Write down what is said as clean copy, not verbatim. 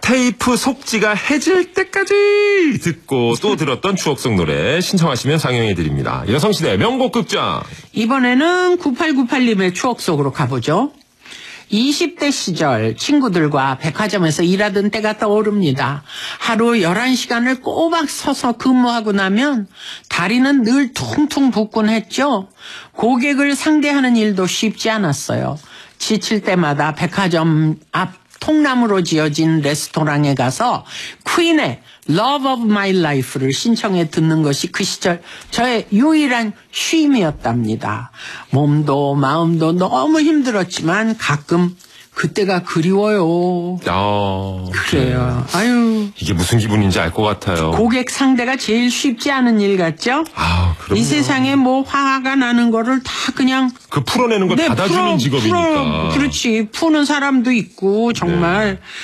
테이프 속지가 해질 때까지 듣고 또 들었던 추억 속 노래 신청하시면 상영해드립니다. 여성시대 명곡 극장. 이번에는 9898님의 추억 속으로 가보죠. 20대 시절 친구들과 백화점에서 일하던 때가 떠오릅니다. 하루 11시간을 꼬박 서서 근무하고 나면 다리는 늘 퉁퉁 붓곤 했죠. 고객을 상대하는 일도 쉽지 않았어요. 지칠 때마다 백화점 앞 통나무로 지어진 레스토랑에 가서 퀸의 Love of My Life를 신청해 듣는 것이 그 시절 저의 유일한 쉼이었답니다. 몸도 마음도 너무 힘들었지만 가끔 그때가 그리워요. 그래요. 아유. 이게 무슨 기분인지 알 것 같아요. 고객 상대가 제일 쉽지 않은 일 같죠? 그럼요. 이 세상에 뭐 화가 나는 거를 다 그냥 풀어내는 걸 받아주는 직업이니까. 그렇지. 푸는 사람도 있고 정말.